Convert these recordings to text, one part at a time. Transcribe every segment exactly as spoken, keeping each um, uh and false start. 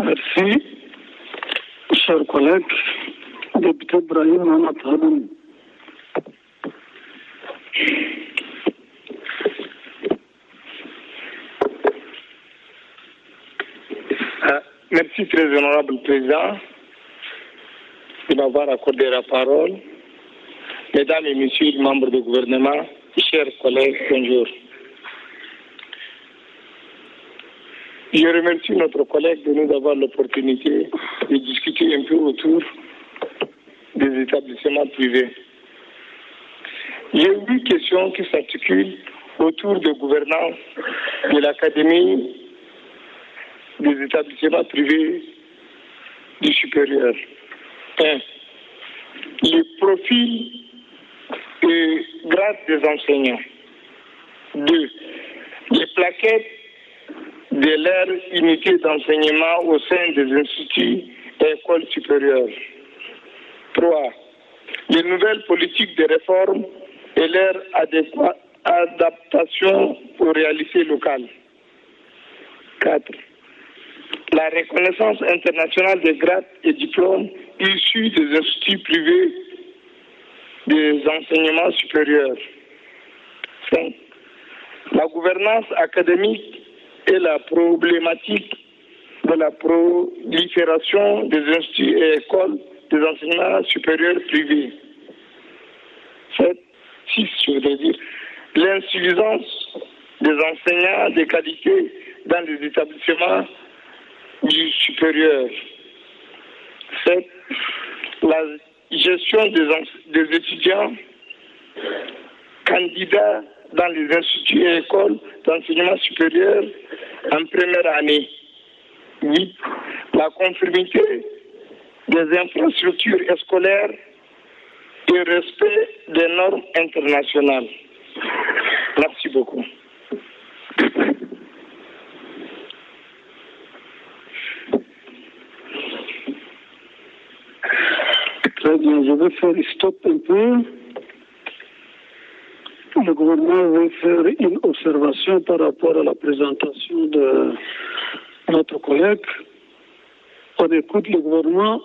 Merci, chers collègues, député Brahim Mohamed Hadoum. Euh, merci, très honorable président, de m'avoir accordé la parole. Mesdames et messieurs les membres du gouvernement, chers collègues, bonjour. Je remercie notre collègue de nous avoir l'opportunité de discuter un peu autour des établissements privés. J'ai huit questions qui s'articulent autour de gouvernance de l'Académie des établissements privés du supérieur. un. Le profil et grade des enseignants. deux. Les plaquettes de leur unité d'enseignement au sein des instituts et écoles supérieures. trois. Les nouvelles politiques de réforme et leur adaptation aux réalités locales. quatre. La reconnaissance internationale des grades et diplômes issus des instituts privés des enseignements supérieurs. cinq. La gouvernance académique et la problématique de la prolifération des instituts et écoles des enseignements supérieurs privés. sept. six, je voudrais dire. L'insuffisance des enseignants de qualité dans les établissements du supérieur. sept. La gestion des, des étudiants candidats dans les instituts et écoles d'enseignement supérieur en première année. huit. La conformité des infrastructures scolaires et respect des normes internationales. Merci beaucoup. Très bien, je vais faire stop un peu. Le gouvernement veut faire une observation par rapport à la présentation de notre collègue. On écoute le gouvernement.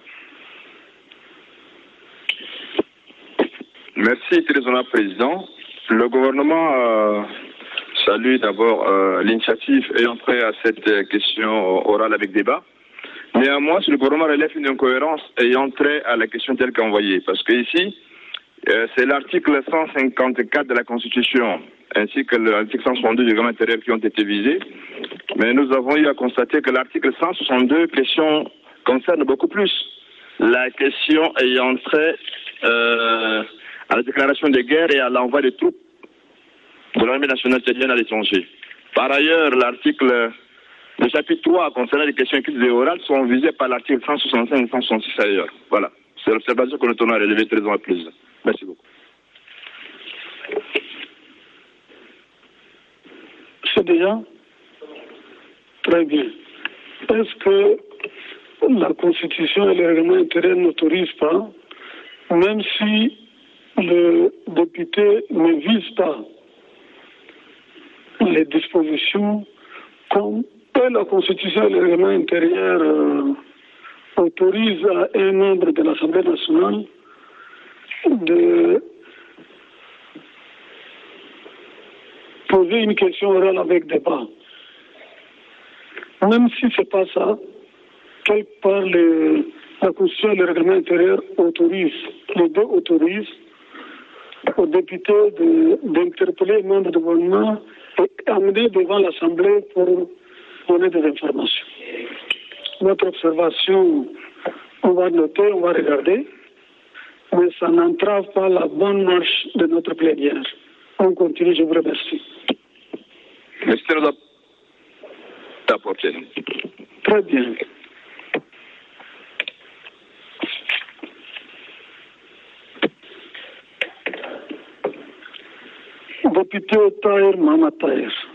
Merci, très honorable président. Le gouvernement euh, salue d'abord euh, l'initiative ayant trait à cette question orale avec débat. Néanmoins, le gouvernement relève une incohérence ayant trait à la question telle qu'envoyée. Parce que ici, euh, c'est l'article cent cinquante-quatre de la Constitution, ainsi que l'article cent soixante-deux du règlement intérieur qui ont été visés. Mais nous avons eu à constater que l'article cent soixante-deux question, concerne beaucoup plus la question ayant trait euh, à la déclaration de guerre et à l'envoi des troupes de l'armée nationale tchadienne à l'étranger. Par ailleurs, l'article, le chapitre trois concernant les questions écrites et orales sont visés par l'article cent soixante-cinq et cent soixante-six ailleurs. Voilà. C'est l'observation que nous tenons à relever très en plus. Merci beaucoup. C'est déjà très bien. Est-ce que la Constitution et le règlement intérieur n'autorisent pas, même si le député ne vise pas les dispositions comme la Constitution et le règlement intérieur euh, autorisent à un membre de l'Assemblée nationale de poser une question orale avec débat. Même si ce n'est pas ça, quelque part le, la Constitution et le règlement intérieur autorisent, les deux autorisent aux députés d'interpeller les membres du gouvernement et amener devant l'Assemblée pour donner des informations. Notre observation, on va noter, on va regarder, mais ça n'entrave pas la bonne marche de notre plénière. On continue, je vous remercie. Merci d'apporter. Très bien. Député Tahir Mohamed Tahir.